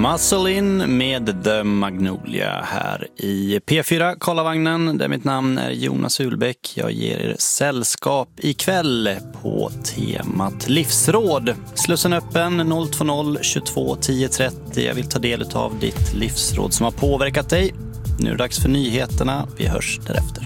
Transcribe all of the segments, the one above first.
Muscle In med The Magnolia här i P4 Karlavagnen, där mitt namn är Jonas Ulbäck. Jag ger er sällskap ikväll på temat livsråd. Slussen öppen 020 22 10 30. Jag vill ta del av ditt livsråd som har påverkat dig. Nu är det dags för nyheterna. Vi hörs därefter.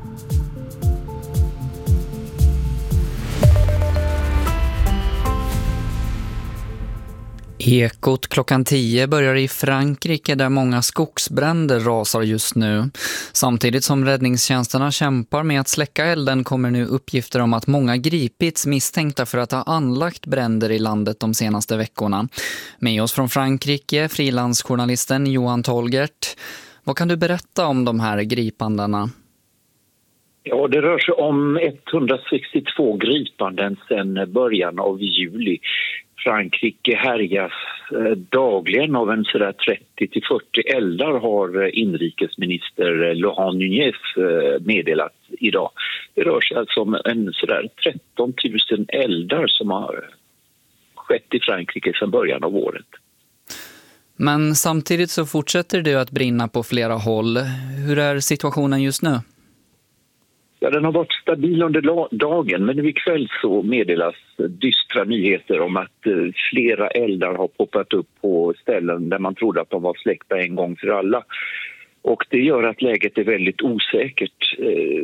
Ekot klockan 10 börjar i Frankrike där många skogsbränder rasar just nu. Samtidigt som räddningstjänsterna kämpar med att släcka elden kommer nu uppgifter om att många gripits misstänkta för att ha anlagt bränder i landet de senaste veckorna. Med oss från Frankrike, frilansjournalisten Johan Tolgert. Vad kan du berätta om de här gripandena? Ja, det rör sig om 162 gripanden sedan början av juli. Frankrike härjas dagligen av en sådär 30-40 eldar, har inrikesminister Laurent Nunez meddelat idag. Det rör sig alltså om en sådär 13 000 eldar som har skett i Frankrike sedan början av året. Men samtidigt så fortsätter det att brinna på flera håll. Hur är situationen just nu? Ja, den har varit stabil under dagen, men nu ikväll så meddelas dystra nyheter om att flera eldar har poppat upp på ställen där man trodde att de var släckta en gång för alla. Och det gör att läget är väldigt osäkert.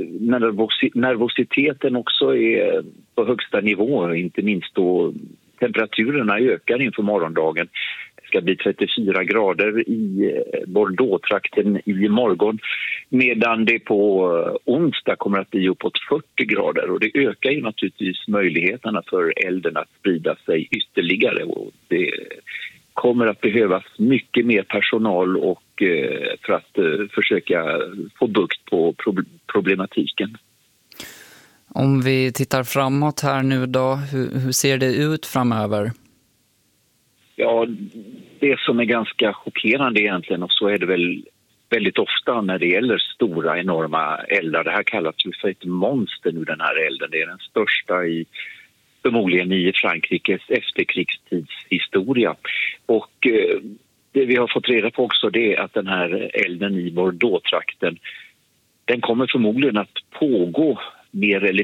Nervositeten också är på högsta nivå, inte minst då temperaturerna ökar inför morgondagen. Det ska bli 34 grader i Bordeaux-trakten i morgon, medan det på onsdag kommer att bli uppåt 40 grader. Och det ökar ju naturligtvis möjligheterna för elden att sprida sig ytterligare. Och det kommer att behövas mycket mer personal och för att försöka få bukt på problematiken. Om vi tittar framåt här nu då, hur ser det ut framöver? Ja, det som är ganska chockerande egentligen, och så är det väl väldigt ofta när det gäller stora, enorma eldar. Det här kallas ju för ett monster nu, den här elden. Det är den största förmodligen i Frankrikes efterkrigstidshistoria. Och det vi har fått reda på också, det är att den här elden i Bordeaux-trakten, den kommer förmodligen att pågå mer eller